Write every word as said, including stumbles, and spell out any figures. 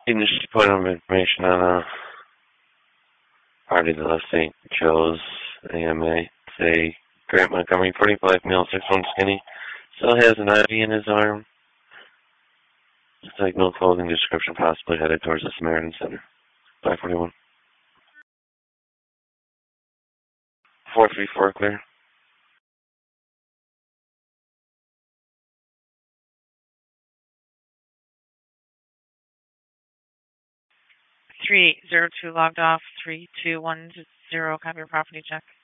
You just put some information on a party the listing. Joe's A M A. Say Grant Montgomery, forty-five, male, six one, skinny. Still has an I V in his arm. Looks like no clothing description, possibly headed towards the Samaritan Center. five forty-one. four three four clear. three eight zero two logged off. three two one zero, copy your property check.